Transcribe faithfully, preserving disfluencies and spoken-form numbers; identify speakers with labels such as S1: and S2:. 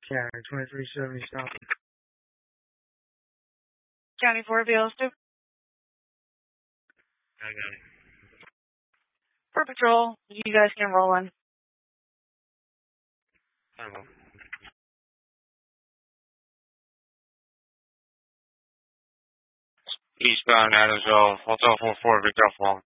S1: Yeah, twenty-three seventy South.
S2: County four, B L S two.
S1: I got it.
S2: For patrol, you guys can roll in.
S1: I will.
S3: Eastbound Adamsville, Hotel four four, Victor Falls.